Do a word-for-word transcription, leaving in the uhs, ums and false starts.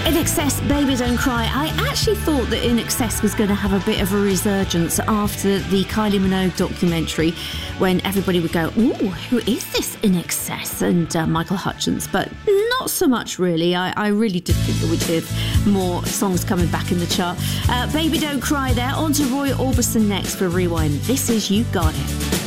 INXS, Baby Don't Cry. I actually thought that INXS was going to have a bit of a resurgence after the Kylie Minogue documentary, when everybody would go, ooh, who is this INXS? And uh, Michael Hutchence. But not so much, really. I, I really did think that we'd have more songs coming back in the chart. Uh, Baby Don't Cry there. On to Roy Orbison next for Rewind. This is You Got It.